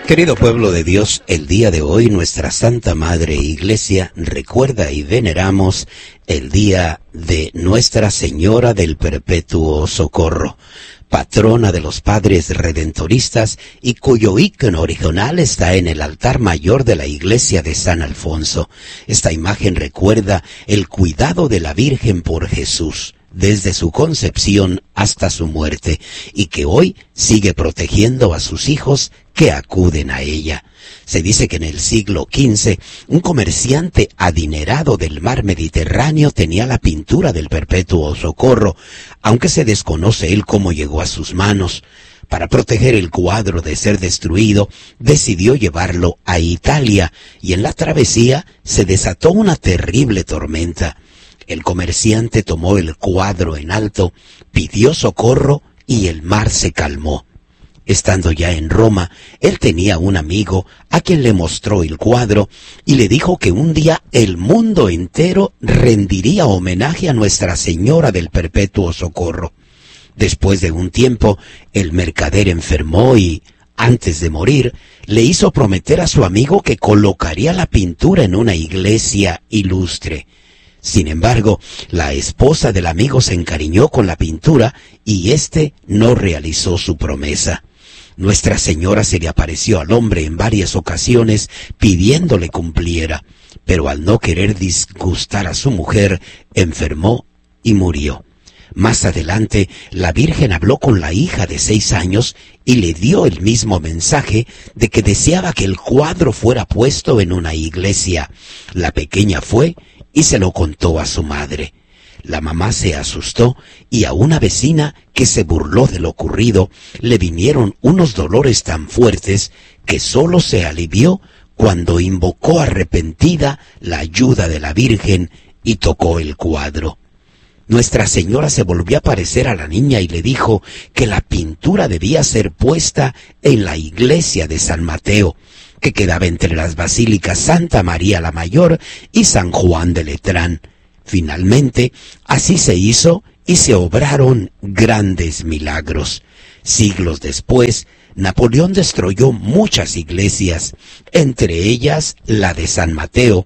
Querido pueblo de Dios, el día de hoy nuestra Santa Madre Iglesia recuerda y veneramos el día de Nuestra Señora del Perpetuo Socorro, patrona de los padres redentoristas y cuyo ícono original está en el altar mayor de la iglesia de San Alfonso. Esta imagen recuerda el cuidado de la Virgen por Jesús, desde su concepción hasta su muerte, y que hoy sigue protegiendo a sus hijos que acuden a ella. Se dice que en el siglo XV, un comerciante adinerado del mar Mediterráneo tenía la pintura del Perpetuo Socorro, aunque se desconoce él cómo llegó a sus manos. Para proteger el cuadro de ser destruido, decidió llevarlo a Italia, y en la travesía se desató una terrible tormenta. El comerciante tomó el cuadro en alto, pidió socorro y el mar se calmó. Estando ya en Roma, él tenía un amigo a quien le mostró el cuadro y le dijo que un día el mundo entero rendiría homenaje a Nuestra Señora del Perpetuo Socorro. Después de un tiempo, el mercader enfermó y, antes de morir, le hizo prometer a su amigo que colocaría la pintura en una iglesia ilustre. Sin embargo, la esposa del amigo se encariñó con la pintura y éste no realizó su promesa. Nuestra Señora se le apareció al hombre en varias ocasiones pidiéndole cumpliera, pero al no querer disgustar a su mujer, enfermó y murió. Más adelante, la Virgen habló con la hija de 6 años y le dio el mismo mensaje de que deseaba que el cuadro fuera puesto en una iglesia. La pequeña fue y se lo contó a su madre. La mamá se asustó y a una vecina que se burló de lo ocurrido le vinieron unos dolores tan fuertes que solo se alivió cuando invocó arrepentida la ayuda de la Virgen y tocó el cuadro. Nuestra Señora se volvió a aparecer a la niña y le dijo que la pintura debía ser puesta en la iglesia de San Mateo, que quedaba entre las basílicas Santa María la Mayor y San Juan de Letrán. Finalmente, así se hizo y se obraron grandes milagros. Siglos después, Napoleón destruyó muchas iglesias, entre ellas la de San Mateo,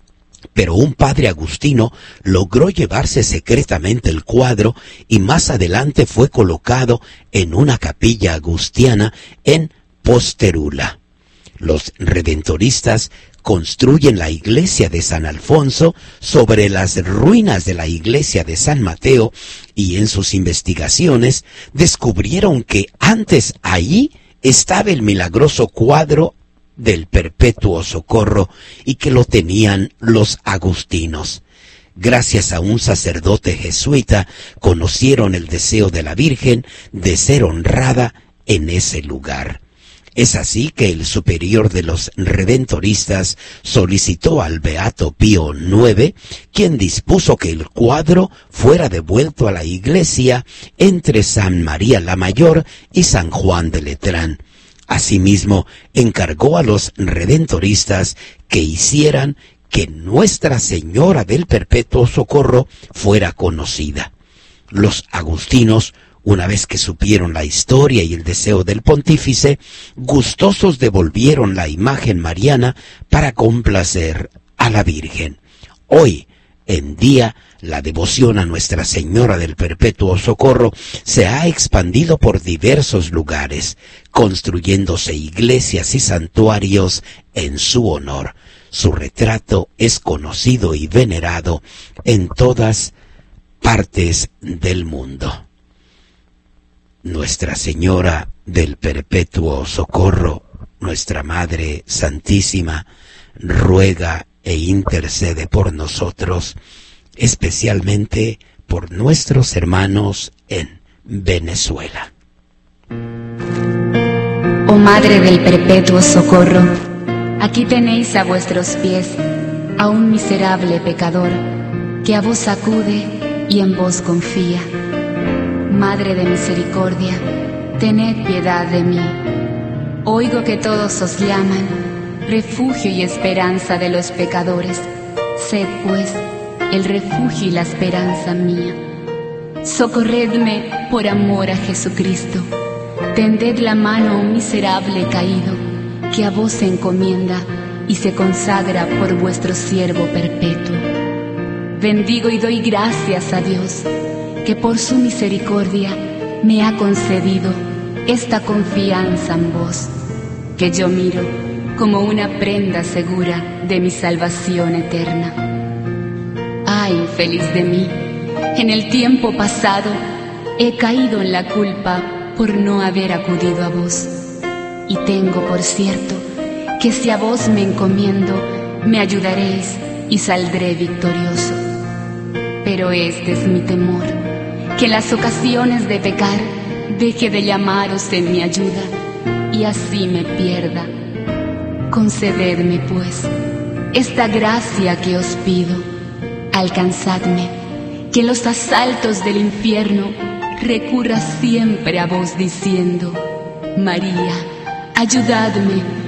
pero un padre agustino logró llevarse secretamente el cuadro y más adelante fue colocado en una capilla agustiana en Posterula. Los redentoristas construyen la iglesia de San Alfonso sobre las ruinas de la iglesia de San Mateo y en sus investigaciones descubrieron que antes allí estaba el milagroso cuadro del Perpetuo Socorro y que lo tenían los agustinos. Gracias a un sacerdote jesuita conocieron el deseo de la Virgen de ser honrada en ese lugar. Es así que el superior de los redentoristas solicitó al Beato Pío IX, quien dispuso que el cuadro fuera devuelto a la iglesia entre San María la Mayor y San Juan de Letrán. Asimismo, encargó a los redentoristas que hicieran que Nuestra Señora del Perpetuo Socorro fuera conocida. Los agustinos, una vez que supieron la historia y el deseo del pontífice, gustosos devolvieron la imagen mariana para complacer a la Virgen. Hoy en día, la devoción a Nuestra Señora del Perpetuo Socorro se ha expandido por diversos lugares, construyéndose iglesias y santuarios en su honor. Su retrato es conocido y venerado en todas partes del mundo. Nuestra Señora del Perpetuo Socorro, nuestra Madre Santísima, ruega e intercede por nosotros, especialmente por nuestros hermanos en Venezuela. Oh Madre del Perpetuo Socorro, aquí tenéis a vuestros pies a un miserable pecador que a vos acude y en vos confía. Madre de misericordia, tened piedad de mí. Oigo que todos os llaman, refugio y esperanza de los pecadores. Sed, pues, el refugio y la esperanza mía. Socorredme por amor a Jesucristo. Tended la mano a un miserable caído, que a vos se encomienda y se consagra por vuestro siervo perpetuo. Bendigo y doy gracias a Dios, que por su misericordia me ha concedido esta confianza en vos, que yo miro como una prenda segura de mi salvación eterna. Ay, infeliz de mí, en el tiempo pasado he caído en la culpa por no haber acudido a vos, y tengo por cierto que si a vos me encomiendo, me ayudaréis y saldré victorioso. Pero este es mi temor, que en las ocasiones de pecar deje de llamaros en mi ayuda y así me pierda. Concededme, pues, esta gracia que os pido. Alcanzadme, que en los asaltos del infierno recurra siempre a vos diciendo: María, ayudadme.